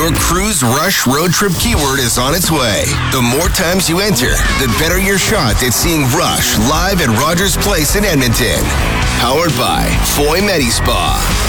Your Cruise Rush road trip keyword is on its way. The more times you enter, the better your shot at seeing Rush live at Rogers Place in Edmonton. Powered by Foy Medi Spa.